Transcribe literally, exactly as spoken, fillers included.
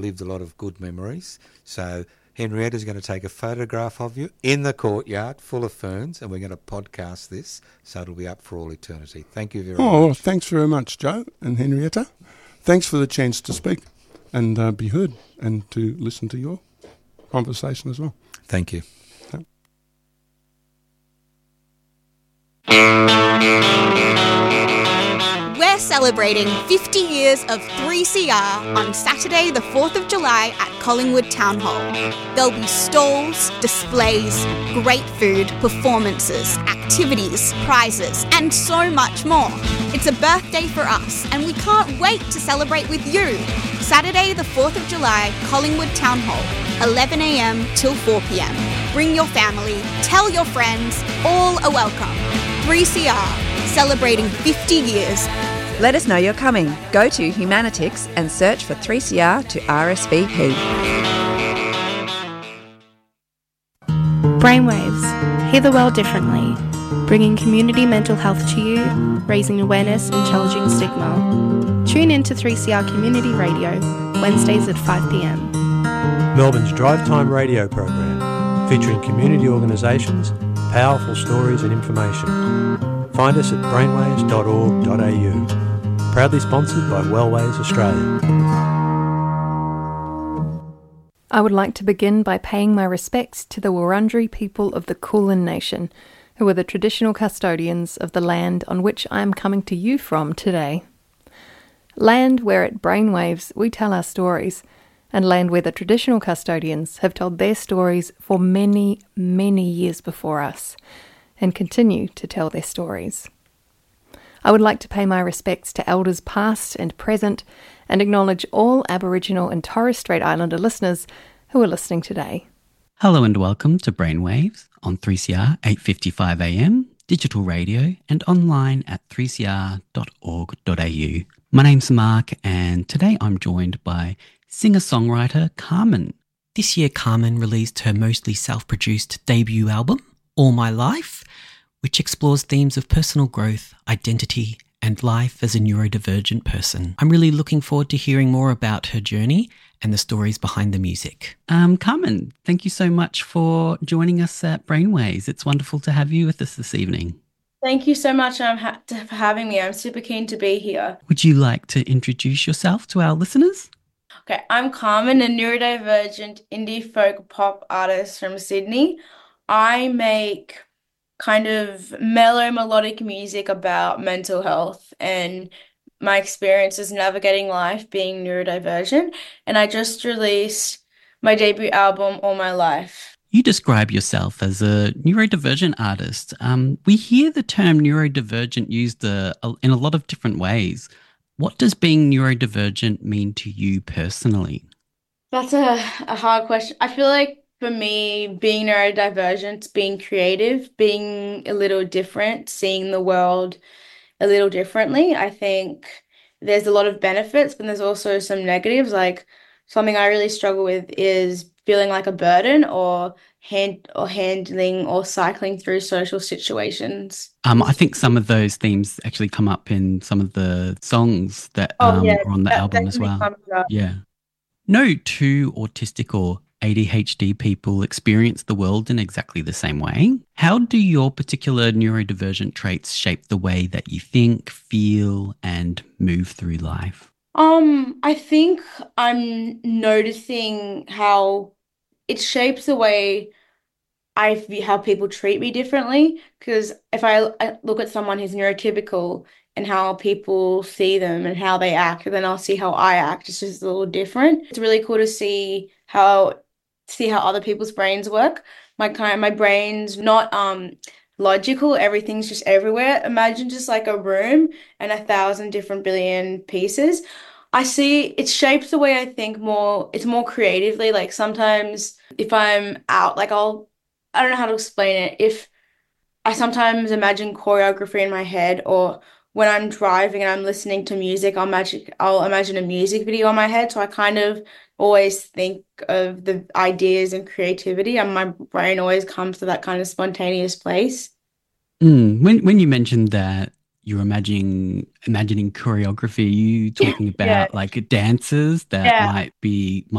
lived a lot of good memories. So Henrietta's going to take a photograph of you in the courtyard full of ferns, and we're going to podcast this so it'll be up for all eternity. Thank you very oh, much. Oh, thanks very much, Joe and Henrietta. Thanks for the chance to speak and uh, be heard and to listen to your conversation as well. Thank you. We're celebrating fifty years of three C R on Saturday the fourth of July at Collingwood Town Hall. There'll be stalls, displays, great food, performances, activities, prizes, and so much more. It's a birthday for us, and we can't wait to celebrate with you. Saturday the fourth of July, Collingwood Town Hall, eleven a m till four p m. Bring your family, tell your friends, all are welcome. three C R, celebrating fifty years. Let us know you're coming. Go to Humanitix and search for three C R to R S V P. Brainwaves. Hear the world differently. Bringing community mental health to you, raising awareness and challenging stigma. Tune in to three C R Community Radio, Wednesdays at five p m. Melbourne's Drive Time radio program, featuring community organisations, powerful stories and information. Find us at brainwaves dot org dot a u. Proudly sponsored by Wellways Australia. I would like to begin by paying my respects to the Wurundjeri people of the Kulin Nation, who are the traditional custodians of the land on which I am coming to you from today. Land where at Brainwaves we tell our stories, and land where the traditional custodians have told their stories for many, many years before us, and continue to tell their stories. I would like to pay my respects to elders past and present, and acknowledge all Aboriginal and Torres Strait Islander listeners who are listening today. Hello and welcome to Brainwaves on three C R eight fifty-five a m, digital radio and online at three c r dot org dot a u. My name's Mark, and today I'm joined by singer-songwriter Carmen. This year Carmen released her mostly self-produced debut album, All My Life, which explores themes of personal growth, identity, and life as a neurodivergent person. I'm really looking forward to hearing more about her journey and the stories behind the music. Um, Carmen, thank you so much for joining us at Brainwaves. It's wonderful to have you with us this evening. Thank you so much um, ha- for having me. I'm super keen to be here. Would you like to introduce yourself to our listeners? Okay, I'm Carmen, a neurodivergent indie folk pop artist from Sydney. I make kind of mellow melodic music about mental health and my experiences navigating life being neurodivergent, and I just released my debut album, All My Life. You describe yourself as a neurodivergent artist. Um, we hear the term neurodivergent used uh, in a lot of different ways. What does being neurodivergent mean to you personally? That's a, a hard question. I feel like for me, being neurodivergent, being creative, being a little different, seeing the world a little differently. I think there's a lot of benefits, but there's also some negatives. Like something I really struggle with is feeling like a burden or hand or handling or cycling through social situations. Um, I think some of those themes actually come up in some of the songs that Oh um, yeah, are on the that album as definitely well. comes up. Yeah. No two autistic or A D H D people experience the world in exactly the same way. How do your particular neurodivergent traits shape the way that you think, feel, and move through life? Um, I think I'm noticing how it shapes the way I view how people treat me differently. Because if I, I look at someone who's neurotypical and how people see them and how they act, and then I'll see how I act. It's just a little different. It's really cool to see how see how other people's brains work. My kind, my brain's not um logical. Everything's just everywhere. Imagine just like a room and a thousand different billion pieces. I see it shapes the way I think more. It's more creatively. Like sometimes if I'm out, like I'll, I don't know how to explain it. If I sometimes imagine choreography in my head, or when I'm driving and I'm listening to music, I'll imagine, I'll imagine a music video in my head. So I kind of always think of the ideas and creativity, and my brain always comes to that kind of spontaneous place. Mm, when when you mentioned that you're imagining imagining choreography. Are you talking about Yeah. like dancers that Yeah. might be